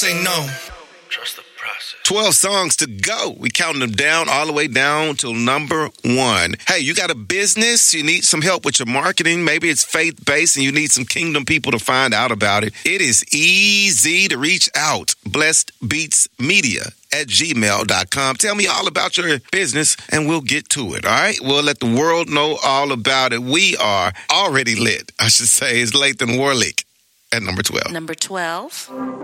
Say no. Trust the process. 12 songs to go. We counting them down all the way down till number 1. Hey, you got a business? You need some help with your marketing? Maybe it's faith-based and you need some kingdom people to find out about it. It is easy to reach out. blessedbeatsmedia@gmail.com. Tell me all about your business and we'll get to it, all right? We'll let the world know all about it. We are already lit, I should say. It's Lathan Warlick at number 12. Number 12.